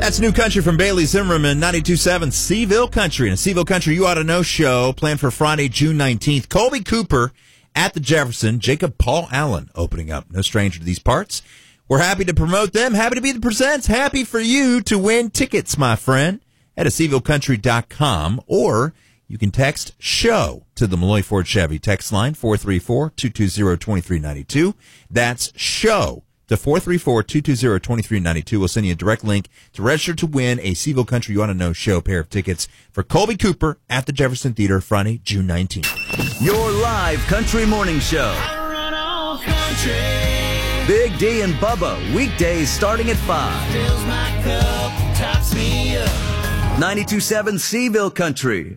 That's New Country from Bailey Zimmerman, 92.7 Seville Country. And a Seville Country You Ought to Know show planned for Friday, June 19th. Colby Cooper at the Jefferson. Jacob Paul Allen opening up. No stranger to these parts. We're happy to promote them. Happy to be the presents. Happy for you to win tickets, my friend, at SevilleCountry.com. Or you can text SHOW to the Malloy Ford Chevy text line, 434-220-2392. That's SHOW to 434-220-2392. We'll send you a direct link to register to win a Seville Country You Want to Know show pair of tickets for Colby Cooper at the Jefferson Theater Friday, June 19th. Your live country morning show. I run all country. Big D and Bubba, weekdays starting at 5. Fills my cup, tops me up. 92.7 Seville Country.